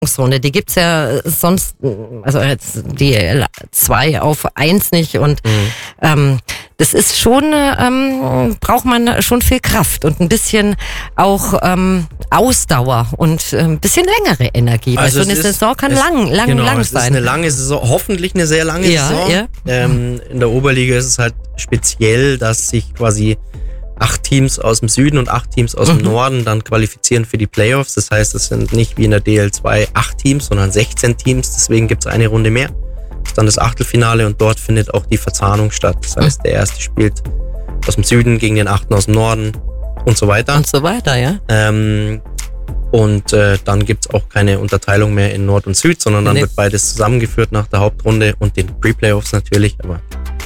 Runde, die gibt's ja sonst, also jetzt die 2-auf-1 nicht und das ist schon, braucht man schon viel Kraft und ein bisschen auch Ausdauer und ein bisschen längere Energie, weil so eine Saison kann lang sein. Es ist eine lange Saison, hoffentlich eine sehr lange Saison. Ja. In der Oberliga ist es halt speziell, dass sich quasi 8 Teams aus dem Süden und 8 Teams aus dem Norden dann qualifizieren für die Playoffs. Das heißt, es sind nicht wie in der DL2 8 Teams, sondern 16 Teams. Deswegen gibt es eine Runde mehr. Das ist dann das Achtelfinale und dort findet auch die Verzahnung statt. Das heißt, der Erste spielt aus dem Süden gegen den 8. aus dem Norden und so weiter. Und so weiter, ja. Dann gibt es auch keine Unterteilung mehr in Nord und Süd, sondern dann wird beides zusammengeführt nach der Hauptrunde und den Pre-Playoffs natürlich. Aber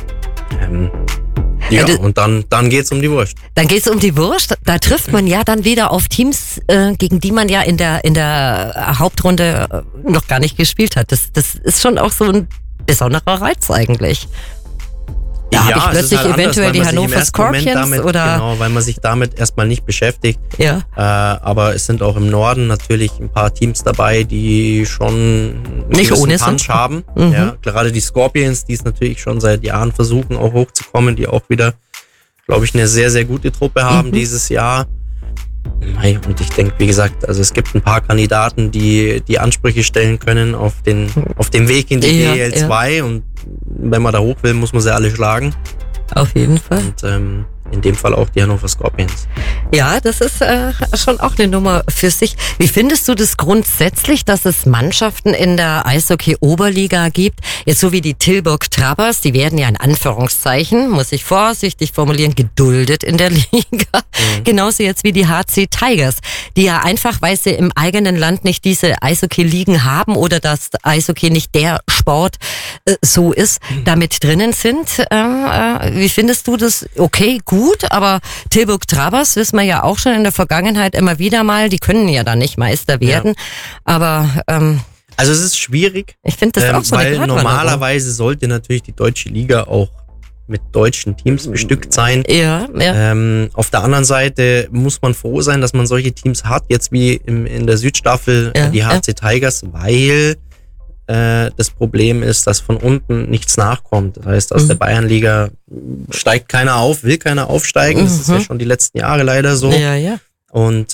und dann geht's um die Wurst. Dann geht's um die Wurst. Da trifft man ja dann wieder auf Teams, gegen die man ja in der Hauptrunde noch gar nicht gespielt hat. Das ist schon auch so ein besonderer Reiz eigentlich. Da habe ich plötzlich halt eventuell die Hannover Scorpions Genau, weil man sich damit erstmal nicht beschäftigt. Ja. Aber es sind auch im Norden natürlich ein paar Teams dabei, die schon nicht ohne Punch haben. Ja, gerade die Scorpions, die es natürlich schon seit Jahren versuchen, auch hochzukommen, die auch wieder, glaube ich, eine sehr, sehr gute Truppe haben dieses Jahr. Und ich denke, wie gesagt, also es gibt ein paar Kandidaten, die Ansprüche stellen können auf den Weg in die DL2 und wenn man da hoch will, muss man sie alle schlagen. Auf jeden Fall. Und in dem Fall auch die Hannover Scorpions. Ja, das ist schon auch eine Nummer für sich. Wie findest du das grundsätzlich, dass es Mannschaften in der Eishockey-Oberliga gibt, jetzt so wie die Tilburg Trabbers, die werden ja in Anführungszeichen, muss ich vorsichtig formulieren, geduldet in der Liga. Genauso jetzt wie die HC Tigers, die ja einfach, weil sie im eigenen Land nicht diese Eishockey-Ligen haben oder dass Eishockey nicht der Sport so ist, damit drinnen sind. Wie findest du das? Okay, gut, aber Tilburg Trabbers wissen wir ja auch schon in der Vergangenheit immer wieder mal, die können ja da nicht Meister werden, aber also es ist schwierig, ich finde das auch so weil normalerweise sollte natürlich die deutsche Liga auch mit deutschen Teams bestückt sein. Ja. Auf der anderen Seite muss man froh sein, dass man solche Teams hat, jetzt wie in der Südstaffel die HC Tigers, weil das Problem ist, dass von unten nichts nachkommt. Das heißt, aus der Bayernliga steigt keiner auf, will keiner aufsteigen. Das ist ja schon die letzten Jahre leider so. Ja. Und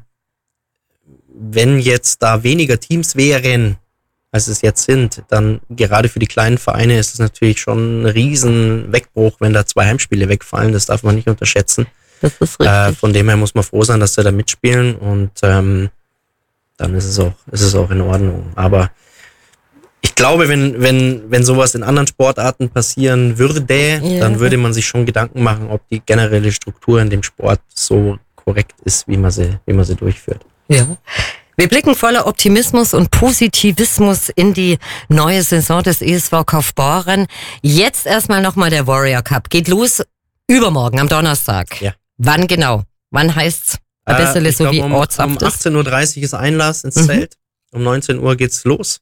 wenn jetzt da weniger Teams wären, als es jetzt sind, dann gerade für die kleinen Vereine ist es natürlich schon ein riesen Wegbruch, wenn da 2 Heimspiele wegfallen. Das darf man nicht unterschätzen. Das ist richtig. Von dem her muss man froh sein, dass sie da mitspielen und dann ist es auch in Ordnung. Aber ich glaube, wenn sowas in anderen Sportarten passieren würde, dann würde man sich schon Gedanken machen, ob die generelle Struktur in dem Sport so korrekt ist, wie man sie durchführt. Ja. Wir blicken voller Optimismus und Positivismus in die neue Saison des ESV Kaufbeuren. Jetzt erstmal nochmal der Warrior Cup. Geht los übermorgen am Donnerstag. Ja. Wann genau? Wann heißt's? Ein bisschen so wie ortshaft ist? Um 18.30 Uhr ist Einlass ins Zelt. Um 19 Uhr geht's los.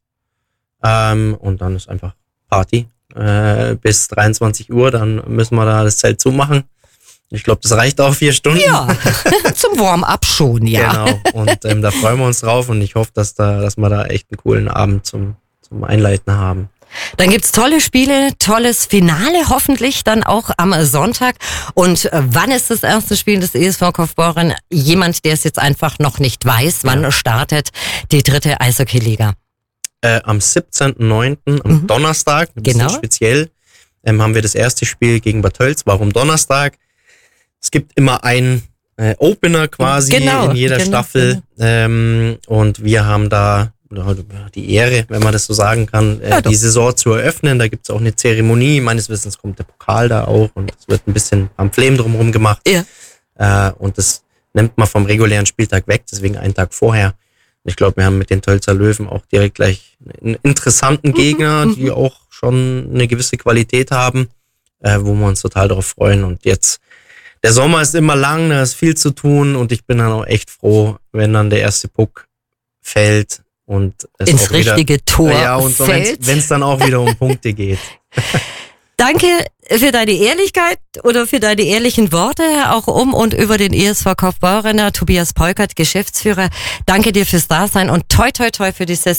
Und dann ist einfach Party bis 23 Uhr. Dann müssen wir da das Zelt zumachen. Ich glaube, das reicht auch 4 Stunden. Ja, zum Warm-up schon, ja. Genau, und da freuen wir uns drauf und ich hoffe, dass wir da echt einen coolen Abend zum Einleiten haben. Dann gibt's tolle Spiele, tolles Finale hoffentlich dann auch am Sonntag. Und wann ist das erste Spiel des ESV Kaufbeuren? Jemand, der es jetzt einfach noch nicht weiß, wann startet die 3. Eishockey-Liga? Am 17.09., am Donnerstag, ein bisschen speziell, haben wir das erste Spiel gegen Bad Tölz. Warum Donnerstag? Es gibt immer einen Opener quasi in jeder Staffel und wir haben da die Ehre, wenn man das so sagen kann, die Saison zu eröffnen. Da gibt es auch eine Zeremonie. Meines Wissens kommt der Pokal da auch und es wird ein bisschen am Flehm drumherum gemacht. Ja. Und das nimmt man vom regulären Spieltag weg, deswegen einen Tag vorher. Ich glaube, wir haben mit den Tölzer Löwen auch direkt gleich einen interessanten Gegner, die auch schon eine gewisse Qualität haben, wo wir uns total darauf freuen. Und jetzt, der Sommer ist immer lang, da ist viel zu tun und ich bin dann auch echt froh, wenn dann der erste Puck fällt und es ins richtige Tor und fällt. Wenn es dann auch wieder um Punkte geht. Danke für deine Ehrlichkeit oder für deine ehrlichen Worte, auch um und über den ESV Kaufbeurenner, Tobias Peukert, Geschäftsführer. Danke dir fürs Dasein und toi toi toi für die Saison.